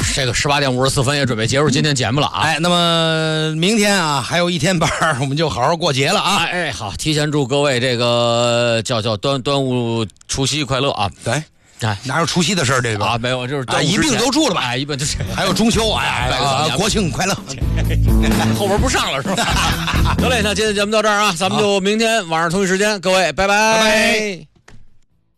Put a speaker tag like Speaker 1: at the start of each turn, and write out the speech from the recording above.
Speaker 1: 这个18:54也准备结束今天节目了啊。
Speaker 2: 那么明天啊还有一天班，我们就好好过节了啊。
Speaker 1: 好，提前祝各位这个叫端午除夕快乐啊。
Speaker 2: 对。哪有除夕的事儿？这个
Speaker 1: 啊，没有，就是
Speaker 2: 一并都住了吧？
Speaker 1: 一并就是
Speaker 2: 还有中秋，国庆快乐，
Speaker 1: 后边不上了是吧？得嘞，那今天节目到这儿啊，咱们就明天晚上同一时间，各位拜拜。